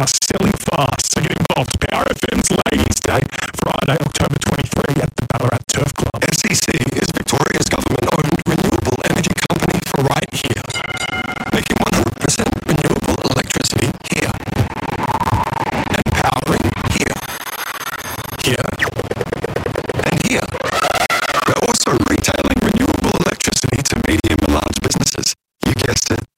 selling fast. So get involved. Power FM's Ladies' Day, Friday, October 23 at the Ballarat Turf Club. SEC is Victoria's government-owned renewable energy company for right here, making 100% renewable electricity here, and powering here, and here. We're also retailing renewable electricity to medium and large businesses. You guessed it.